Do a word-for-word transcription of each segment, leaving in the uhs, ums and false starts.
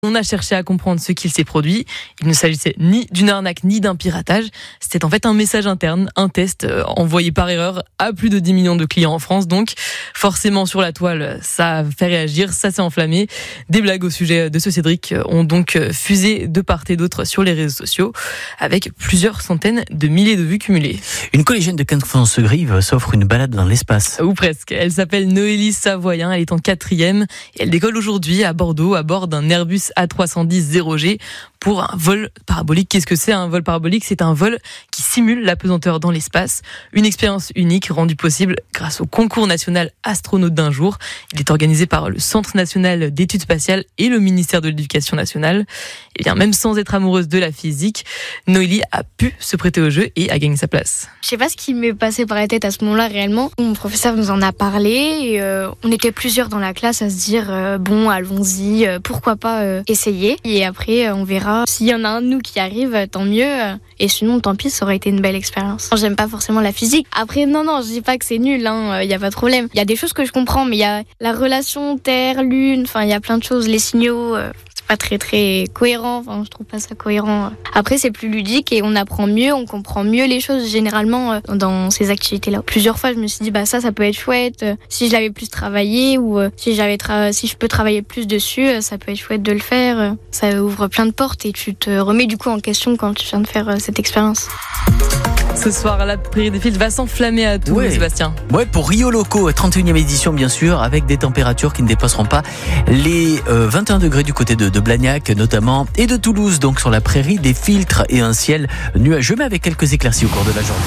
On a cherché à comprendre ce qu'il s'est produit. Il ne s'agissait ni d'une arnaque ni d'un piratage. C'était en fait un message interne, un test euh, envoyé par erreur à plus de dix millions de clients en France. Donc forcément sur la toile, ça a fait réagir, ça s'est enflammé. Des blagues au sujet de ce Cédric ont donc fusé de part et d'autre sur les réseaux sociaux avec plusieurs centaines de milliers de vues cumulées. Une collégienne de Quinfranche-Grive s'offre une balade dans l'espace. Ou presque. Elle s'appelle Noélie Savoyen, elle est en quatrième et elle décolle aujourd'hui à Bordeaux à bord d'un Airbus A trois cent dix zéro G pour un vol parabolique. Qu'est-ce que c'est un vol parabolique ? C'est un vol qui simule la pesanteur dans l'espace. Une expérience unique rendue possible grâce au concours national astronaute d'un jour. Il est organisé par le Centre national d'études spatiales et le ministère de l'Éducation nationale. Et bien, même sans être amoureuse de la physique, Noélie a pu se prêter au jeu et a gagné sa place. Je sais pas ce qui m'est passé par la tête à ce moment-là réellement. Mon professeur nous en a parlé et euh, on était plusieurs dans la classe à se dire euh, bon, allons-y, euh, pourquoi pas euh, essayer. Et après, euh, on verra. S'il y en a un de nous qui arrive, tant mieux. Et sinon, tant pis, ça aurait été une belle expérience. J'aime pas forcément la physique. Après, non, non, je dis pas que c'est nul, hein, y a pas de problème. Il y a des choses que je comprends, mais il y a la relation Terre-Lune, enfin, il y a plein de choses. Les signaux, euh, c'est pas très, très cohérent. Enfin, je trouve pas ça cohérent. Après, c'est plus ludique et on apprend mieux, on comprend mieux les choses généralement euh, dans ces activités-là. Plusieurs fois, je me suis dit, bah ça, ça peut être chouette. Euh, si je l'avais plus travaillé ou euh, si j'avais tra- si je peux travailler plus dessus, euh, ça peut être chouette de le faire. Euh, ça ouvre plein de portes et tu te remets du coup en question quand tu viens de faire euh, cette expérience. Ce soir, la Prairie des Fields va s'enflammer à tout, ouais. Sébastien. Ouais, pour Rio Loco, trente et unième édition bien sûr, avec des températures qui ne dépasseront pas les euh, vingt et un degrés du côté de, de Blagnac notamment, et de Toulouse, donc sur la Prairie des Filtres, et un ciel nuageux, mais avec quelques éclaircies au cours de la journée.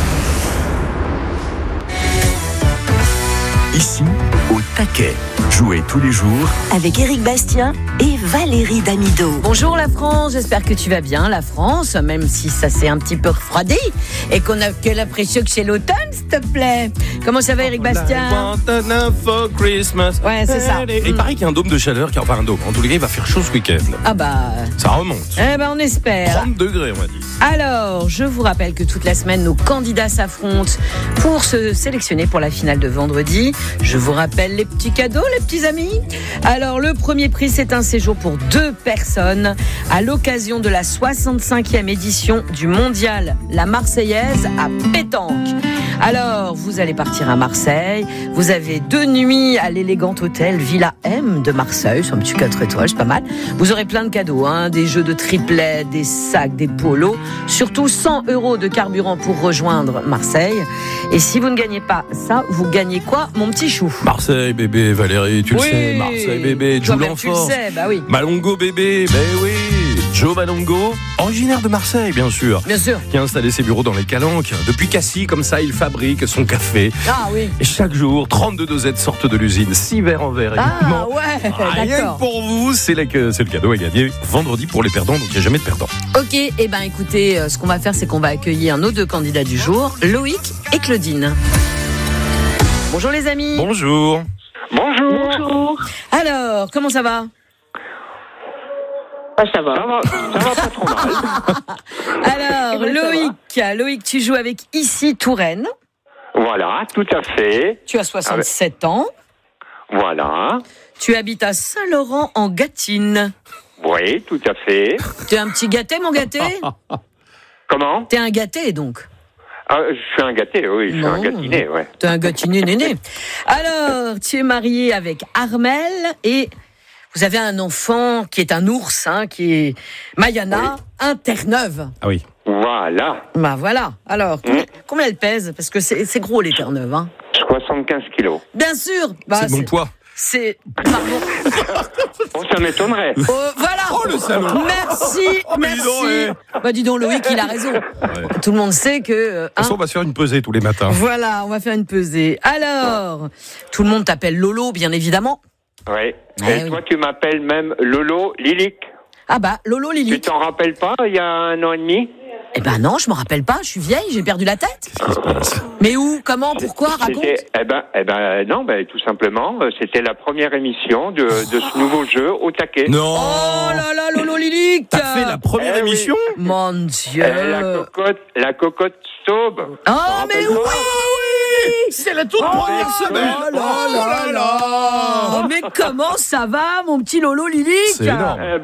Ici, au taquet. Jouez tous les jours avec Éric Bastien et Valérie Damido. Bonjour la France, j'espère que tu vas bien la France, même si ça s'est un petit peu refroidi et qu'on a que l'impression que c'est l'automne, s'il te plaît. Comment ça va Éric Bastien ? For Christmas. Ouais, c'est ça. Et il paraît qu'il y a un dôme de chaleur, qui, enfin un dôme, en tous les cas il va faire chaud ce week-end. Ah bah... Ça remonte. Eh ben on espère. trente degrés on va dire. Alors, je vous rappelle que toute la semaine, nos candidats s'affrontent pour se sélectionner pour la finale de vendredi. Je vous rappelle les petits cadeaux, les petits amis. Alors, le premier prix, c'est un séjour pour deux personnes à l'occasion de la soixante-cinquième édition du Mondial La Marseillaise à Pétanque. Alors, vous allez partir à Marseille. Vous avez deux nuits à l'élégant hôtel Villa M de Marseille. C'est un petit quatre étoiles, c'est pas mal. Vous aurez plein de cadeaux, hein, des jeux de triplet, des sacs, des polos. Surtout cent euros de carburant pour rejoindre Marseille. Et si vous ne gagnez pas ça, vous gagnez quoi, mon petit chou ? Marseille bébé, Valérie, tu oui. le sais. Marseille bébé, Joe Lanfort. Tu le sais, bah oui. Malongo bébé, ben oui. Joe Malongo, originaire de Marseille, bien sûr. Bien sûr. Qui a installé ses bureaux dans les Calanques. Depuis Cassis, comme ça, il fabrique son café. Ah oui. Et chaque jour, trente-deux dosettes sortent de l'usine. six verres en verre, évidemment. Ah ouais, rien d'accord. que pour vous, c'est, la, c'est le cadeau à gagner vendredi pour les perdants, donc il n'y a jamais de perdants. Ok, et eh ben écoutez, ce qu'on va faire, c'est qu'on va accueillir nos deux candidats du jour, Loïc et Claudine. Bonjour les amis. Bonjour. Bonjour. Bonjour. Alors, comment ça va ? Ah, ça va. Ça va, ça va pas trop mal. Alors, ben, Loïc, Loïc, tu joues avec Ici Touraine. Voilà, tout à fait. Tu as soixante-sept ah, ouais. ans. Voilà. Tu habites à Saint-Laurent en Gâtine. Oui, tout à fait. T'es un petit gâté, mon gâté ? Comment ? T'es un gâté, donc. Ah, je suis un gâté, oui, je suis non, un gâtiné, ouais. T'es un gâtiné néné. Alors, tu es marié avec Armel et vous avez un enfant qui est un ours, hein, qui est Mayana, oui. un Terre-Neuve. Ah oui. Voilà. Bah voilà. Alors, combien, mmh. combien elle pèse ? Parce que c'est, c'est gros les Terre-Neuves, hein. soixante-quinze kilos. Bien sûr. Bah, c'est, c'est bon poids. C'est... Pardon. Oh, ça m'étonnerait. Oh, voilà. Oh, le salaud. Merci, oh, merci. Dis donc, ouais. Bah, dis donc, Loïc, il a raison. Ouais. Tout le monde sait que... Euh, de toute façon, hein, on va se faire une pesée tous les matins. Voilà, on va faire une pesée. Alors, tout le monde t'appelle Lolo, bien évidemment. Oui. Ah, Et oui. Toi, tu m'appelles même Lolo Lilic. Ah bah, Lolo Lilic. Tu t'en rappelles pas, il y a un an et demi ? Eh ben non, je me rappelle pas, je suis vieille, j'ai perdu la tête. Qu'est-ce qui se passe ? Mais où ? Comment ? Pourquoi ? Raconte. Eh ben, eh ben, non, ben, tout simplement, c'était la première émission de, de ce nouveau jeu au taquet. Non. Oh là là, Lolo Lilic. T'as fait la première eh émission ? Oui. Mon Dieu. Eh, la cocotte, la cocotte Staub. Oh, mais oui, oui. C'est la toute oh, première semaine. Oh là là là là. Oh, mais comment ça va, mon petit Lolo Lilic ? C'est énorme. Eh